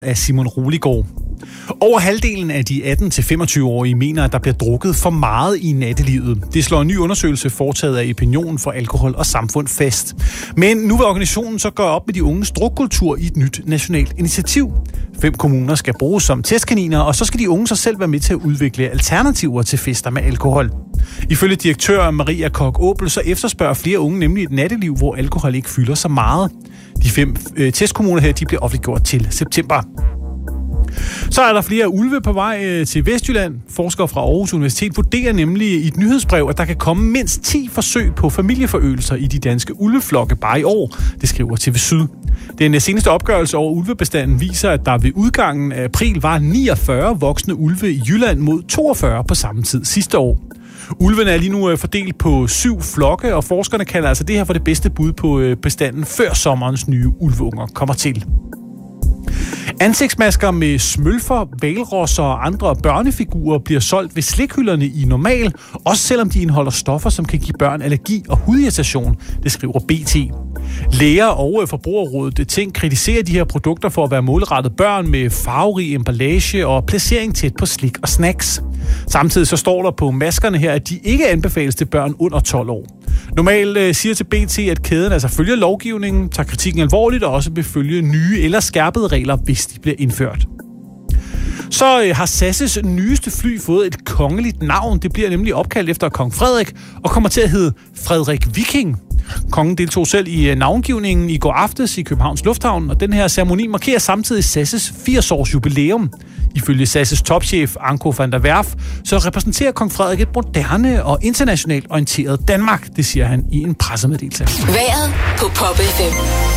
af Simon Roligård. Over halvdelen af de 18-25-årige mener, at der bliver drukket for meget i nattelivet. Det slår en ny undersøgelse foretaget af Opinion for Alkohol og Samfund fast. Men nu vil organisationen så gøre op med de unges drukkultur i et nyt nationalt initiativ. 5 kommuner skal bruges som testkaniner, og så skal de unge sig selv være med til at udvikle alternativer til fester med alkohol. Ifølge direktør Maria Koch-Åbel, så efterspørger flere unge nemlig et natteliv, hvor alkohol ikke fylder så meget. De 5 testkommuner her, de bliver offentliggjort til september. Så er der flere ulve på vej til Vestjylland. Forskere fra Aarhus Universitet vurderer nemlig i et nyhedsbrev, at der kan komme mindst 10 forsøg på familieforøgelser i de danske ulveflokke bare i år. Det skriver TV Syd. Den seneste opgørelse over ulvebestanden viser, at der ved udgangen af april var 49 voksne ulve i Jylland mod 42 på samme tid sidste år. Ulvene er lige nu fordelt på 7 flokke, og forskerne kalder altså det her for det bedste bud på bestanden, før sommerens nye ulveunger kommer til. Ansigtsmasker med smølfer, hvalrosser og andre børnefigurer bliver solgt ved slikhylderne i Normal, også selvom de indeholder stoffer, som kan give børn allergi og hudirritation, det skriver BT. Læger og Forbrugerrådet Tænk kritiserer de her produkter for at være målrettet børn med farverig emballage og placering tæt på slik og snacks. Samtidig så står der på maskerne her, at de ikke anbefales til børn under 12 år. Normalt siger til BT, at kæden altså følger lovgivningen, tager kritikken alvorligt og også vil følge nye eller skærpede regler, hvis de bliver indført. Så har SAS' nyeste fly fået et kongeligt navn. Det bliver nemlig opkaldt efter kong Frederik og kommer til at hedde Frederik Viking. Kongen deltog selv i navngivningen i går aftes i Københavns Lufthavn, og den her ceremoni markerer samtidig SAS' 80-års jubilæum. Ifølge SAS' topchef Anko van der Werf, så repræsenterer kong Frederik et moderne og internationalt orienteret Danmark. Det siger han i en pressemeddelelse. Vejret på Pop FM.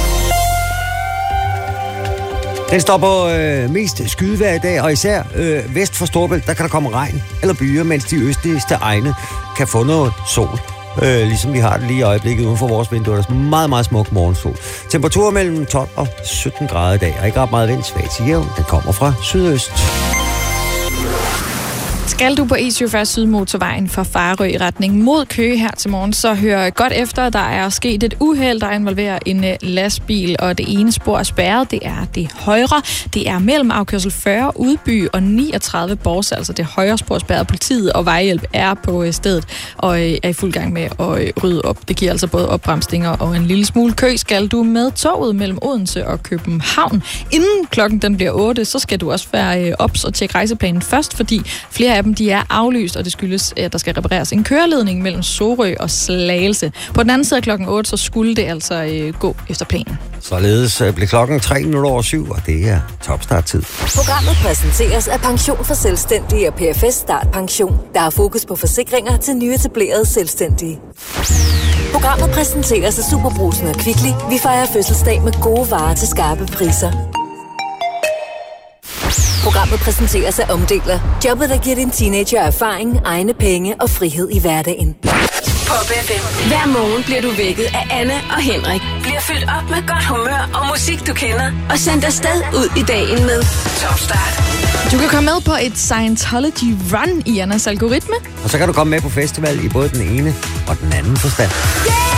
Den står på mest skydevejr i dag, og især vest for Storebælt, der kan der komme regn eller byer, mens de østligste egne kan få noget sol. Ligesom vi har det lige i øjeblikket uden for vores vinduer. Der er meget, meget smuk morgensol. Temperaturer mellem 12 og 17 grader i dag, og ikke ret meget vind, svagt til jævn. Den kommer fra sydøst. Skal du på E47 Sydmotorvejen fra Farø i retning mod Køge her til morgen, så hør godt efter. Der er sket et uheld, der involverer en lastbil, og det ene spor er spærret. Det er det højre. Det er mellem afkørsel 40 Udby og 39 Bors, altså det højre spor spærret. Politiet og vejhjælp er på stedet og er i fuld gang med at rydde op. Det giver altså både opbremsninger og en lille smule kø. Skal du med toget mellem Odense og København, inden klokken den bliver 8, så skal du også være ops og tjekke rejseplanen først, fordi flere af dem de er aflyst, og det skyldes, at der skal repareres en køreledning mellem Sorø og Slagelse. På den anden side af klokken 8, så skulle det altså gå efter planen. Således bliver klokken 7:03, og det er topstarttid. Programmet præsenteres af Pension for Selvstændige og PFS Start Pension, der har fokus på forsikringer til nyetablerede selvstændige. Programmet præsenteres af Superbrugsen og Kvickly. Vi fejrer fødselsdag med gode varer til skarpe priser. Programmet præsenteres af Omdeler. Jobbet, der giver din teenager erfaring, egne penge og frihed i hverdagen. Pop FM. Hver morgen bliver du vækket af Anne og Henrik. Bliver fyldt op med godt humør og musik, du kender. Og sendt afsted ud i dagen med Top Start. Du kan komme med på et Scientology Run i Annas algoritme. Og så kan du komme med på festival i både den ene og den anden forstand.